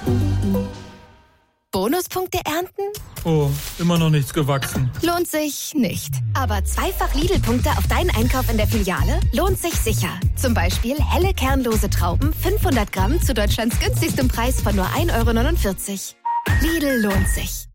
Bonuspunkte ernten? Oh, immer noch nichts gewachsen. Lohnt sich nicht. Aber zweifach Lidl-Punkte auf deinen Einkauf in der Filiale lohnt sich sicher. Zum Beispiel helle kernlose Trauben, 500 Gramm zu Deutschlands günstigstem Preis von nur 1,49 €. Lidl lohnt sich.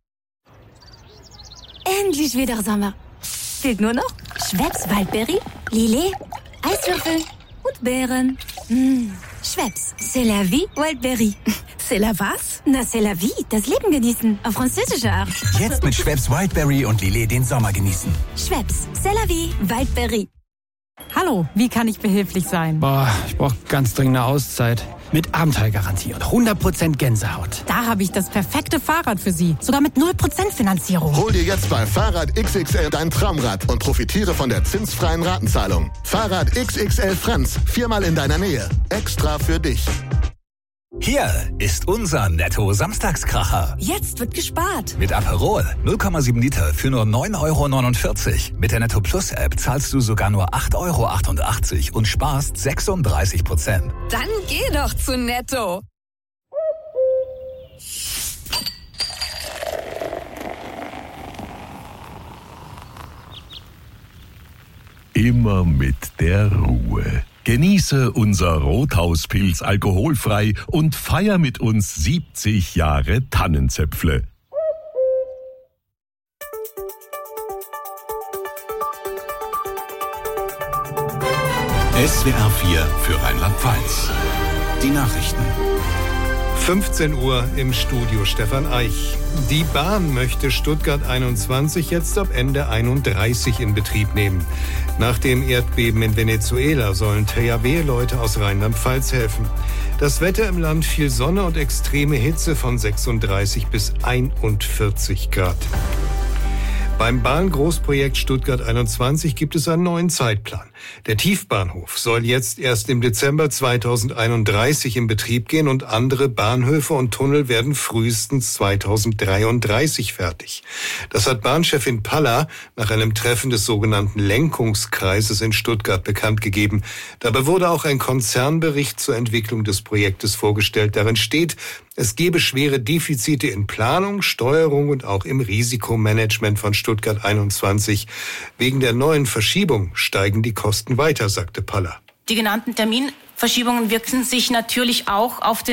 Endlich wieder Sommer. Fehlt nur noch Schweppes Waldberry, Lillet, Eiswürfel und Beeren. Schweppes, c'est la vie, Waldberry. C'est la was? Na, c'est la vie, das Leben genießen, auf französische Art. Jetzt mit Schweppes Wildberry und Lillet den Sommer genießen. Schweppes, c'est la vie, Waldberry. Hallo, wie kann ich behilflich sein? Boah, ich brauche ganz dringend eine Auszeit. Mit Abenteuergarantie und 100% Gänsehaut. Da habe ich das perfekte Fahrrad für Sie. Sogar mit 0% Finanzierung. Hol dir jetzt bei Fahrrad XXL dein Traumrad und profitiere von der zinsfreien Ratenzahlung. Fahrrad XXL Franz, 4-mal in deiner Nähe. Extra für dich. Hier ist unser Netto-Samstagskracher. Jetzt wird gespart. Mit Aperol 0,7 Liter für nur 9,49 €. Mit der Netto Plus App zahlst du sogar nur 8,88 € und sparst 36%. Dann geh doch zu Netto. Immer mit der Ruhe. Genieße unser Rothauspilz alkoholfrei und feier mit uns 70 Jahre Tannenzäpfle. SWR 4 für Rheinland-Pfalz. Die Nachrichten. 15 Uhr im Studio Stefan Eich. Die Bahn möchte Stuttgart 21 jetzt ab Ende 31 in Betrieb nehmen. Nach dem Erdbeben in Venezuela sollen THW-Leute aus Rheinland-Pfalz helfen. Das Wetter im Land: viel Sonne und extreme Hitze von 36 bis 41 Grad. Beim Bahngroßprojekt Stuttgart 21 gibt es einen neuen Zeitplan. Der Tiefbahnhof soll jetzt erst im Dezember 2031 in Betrieb gehen und andere Bahnhöfe und Tunnel werden frühestens 2033 fertig. Das hat Bahnchefin Paller nach einem Treffen des sogenannten Lenkungskreises in Stuttgart bekannt gegeben. Dabei wurde auch ein Konzernbericht zur Entwicklung des Projektes vorgestellt. Darin steht, es gebe schwere Defizite in Planung, Steuerung und auch im Risikomanagement von Stuttgart 21. Wegen der neuen Verschiebung steigen die Kosten weiter, sagte Paller. Die genannten Terminverschiebungen wirken sich natürlich auch auf den